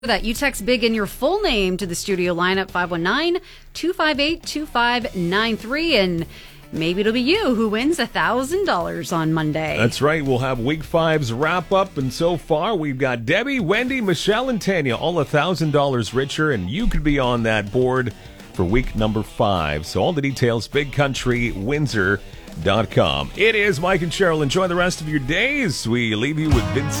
that you text big in your full name to the studio line at 519-258-2593, and maybe it'll be you who wins $1,000 on Monday. That's right. We'll have Week 5's wrap up, and so far we've got Debbie, Wendy, Michelle, and Tanya all $1,000 richer, and you could be on that board for week number 5. So all the details, BigCountryWindsor.com. It is Mike and Cheryl. Enjoy the rest of your days. We leave you with Vince